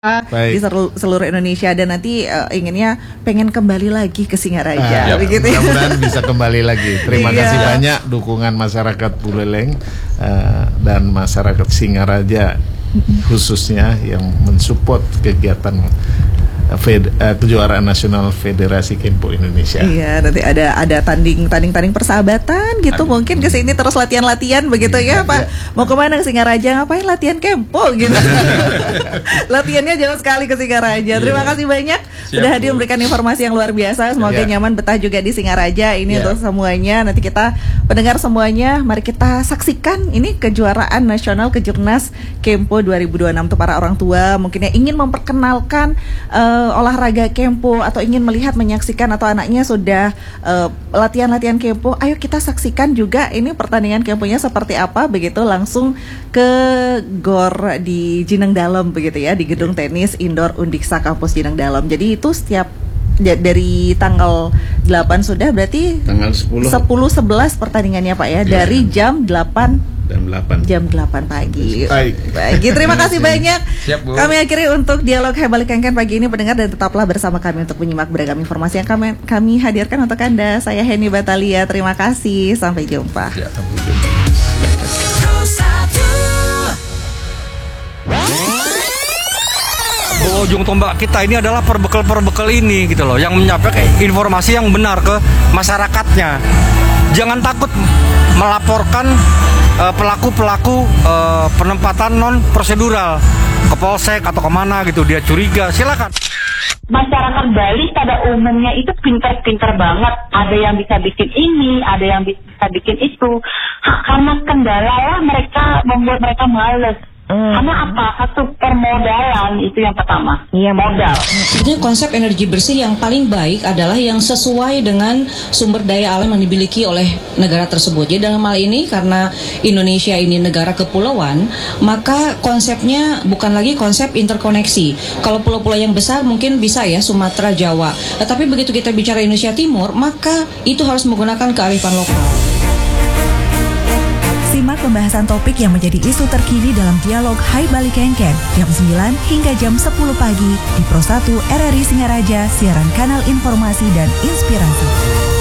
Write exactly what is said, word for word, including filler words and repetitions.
Baik. Di seluruh, seluruh Indonesia dan nanti uh, inginnya pengen kembali lagi ke Singaraja, ah, begitu ya. Mudah-mudahan bisa kembali lagi. Terima Iya. kasih banyak dukungan masyarakat Buleleng uh, dan masyarakat Singaraja khususnya yang mensupport kegiatan Fed, uh, kejuaraan nasional Federasi Kempo Indonesia. Iya, nanti ada ada tanding tanding tanding persahabatan gitu. Aduh. Mungkin ke sini terus latihan-latihan begitu iya, ya, Pak. Iya. Mau kemana ke Singaraja? Ngapain latihan Kempo gitu. Latihannya jauh sekali ke Singaraja. Terima kasih banyak Siap, sudah hadir memberikan informasi yang luar biasa. Semoga yeah. nyaman betah juga di Singaraja ini yeah. untuk semuanya. Nanti kita pendengar semuanya, mari kita saksikan ini kejuaraan nasional Kejurnas Kempo dua ribu dua puluh enam untuk para orang tua mungkin yang ingin memperkenalkan uh, olahraga Kempo atau ingin melihat menyaksikan atau anaknya sudah uh, latihan-latihan Kempo, ayo kita saksikan juga ini pertandingan Kemponya seperti apa begitu langsung ke GOR di Jineng Dalem begitu ya, di gedung tenis indoor Undiksa kampus Jineng Dalem. Jadi itu setiap dari tanggal delapan sudah berarti tanggal sepuluh sepuluh sebelas pertandingannya Pak ya, ya. Dari jam delapan jam delapan jam delapan pagi. Baik. Baik, terima kasih banyak. Siap, Bu. Kami akhiri untuk dialog Hebalik Kengken pagi ini pendengar dan tetaplah bersama kami untuk menyimak beragam informasi yang kami kami hadirkan untuk Anda. Saya Heni Batalia. Terima kasih. Sampai jumpa. Ya, sampai jumpa. Ujung tombak kita ini adalah perbekal-perbekal ini gitu loh, yang menyampaikan informasi yang benar ke masyarakatnya. Jangan takut melaporkan uh, pelaku-pelaku uh, penempatan non prosedural ke polsek atau kemana gitu, dia curiga, silakan. Masyarakat Bali pada umumnya itu pintar-pintar banget. Ada yang bisa bikin ini, ada yang bisa bikin itu. Karena kendala lah mereka membuat mereka males. Hmm. Karena apa? Satu permodalan itu yang pertama. Iya, modal. Sebetulnya konsep energi bersih yang paling baik adalah yang sesuai dengan sumber daya alam yang dimiliki oleh negara tersebut. Jadi dalam hal ini karena Indonesia ini negara kepulauan, maka konsepnya bukan lagi konsep interkoneksi. Kalau pulau-pulau yang besar mungkin bisa ya Sumatera, Jawa. Tetapi begitu kita bicara Indonesia Timur, maka itu harus menggunakan kearifan lokal. Simak pembahasan topik yang menjadi isu terkini dalam dialog Hai Balik Kengken jam sembilan hingga jam sepuluh pagi di Pro satu R R I Singaraja, siaran kanal informasi dan inspirasi.